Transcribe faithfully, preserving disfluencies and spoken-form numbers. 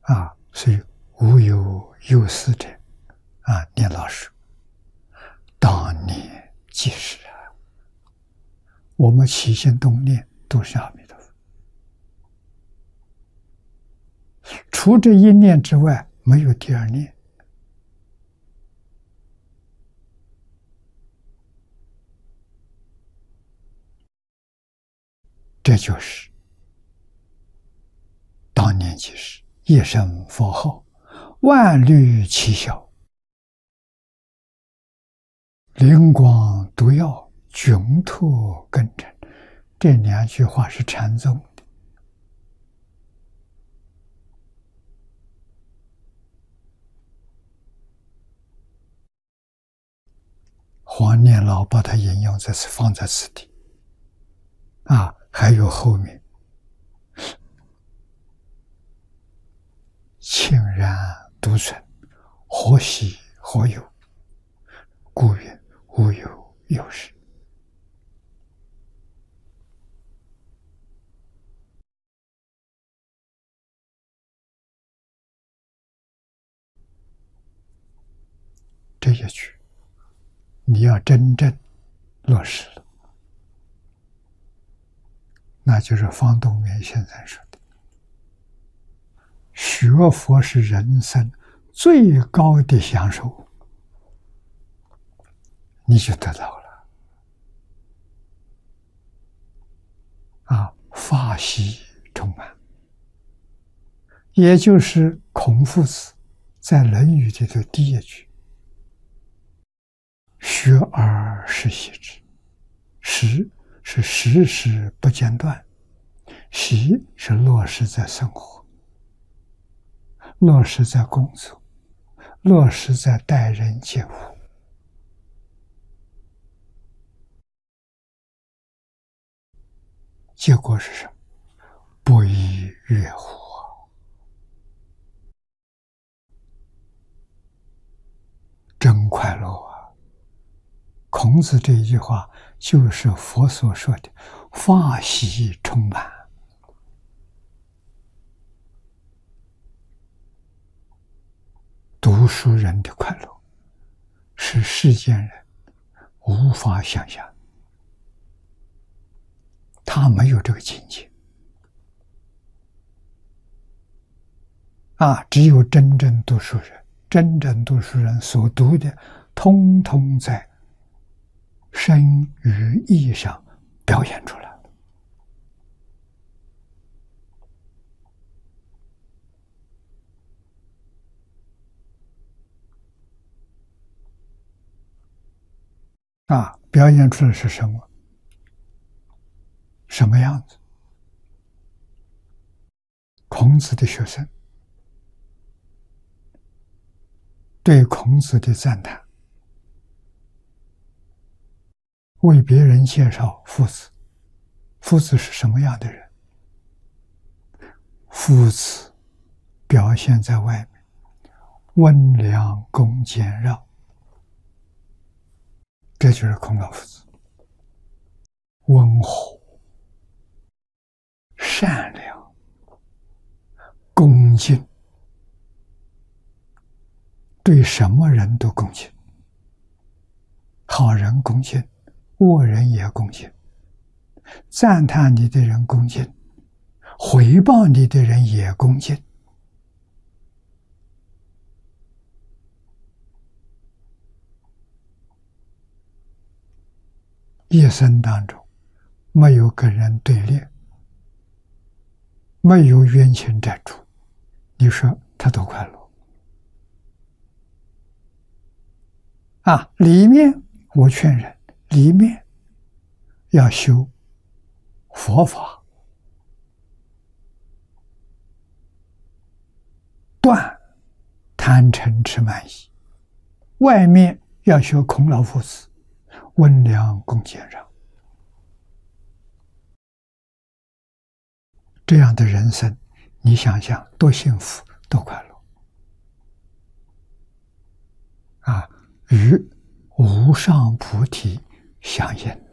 啊，所以无有有司者啊，念老师，当年即是啊，我们起心动念都是阿弥陀佛，除这一念之外，没有第二念。这就是当年即是一声佛号，万虑齐消，灵光毒药，窘脱根尘。这两句话是禅宗的。黄念老把它引用在此，放在此地啊，还有后面清然独存，何喜何有？故曰无有有时。这一句你要真正落实了，那就是方东梅先生说的，学佛是人生最高的享受，你就得到了啊，法喜充满。也就是孔夫子在《论语》里头第一句，学而时习之，时是时时不间断，习是落实在生活，落实在工作，落实在待人接物。结果是什么？不亦乐乎啊！真快乐啊！孔子这一句话就是佛所说的法喜充满。读书人的快乐是世间人无法想象，他没有这个境界啊！只有真正读书人，真正读书人所读的，通通在身语意上表现出来。啊，表现出来是什么？什么样子？孔子的学生对孔子的赞叹，为别人介绍夫子，夫子是什么样的人？夫子表现在外面，温良恭俭让，这就是孔老夫子。温和、善良、恭敬，对什么人都恭敬，好人恭敬，恶人也恭敬，赞叹你的人恭敬，回报你的人也恭敬。一生当中没有跟人对立，没有冤亲债主，你说他多快乐啊！里面我劝人，里面要修佛法，断贪嗔痴慢疑；外面要学孔老夫子，温良恭俭让。这样的人生，你想想多幸福，多快乐啊！与无上菩提相应。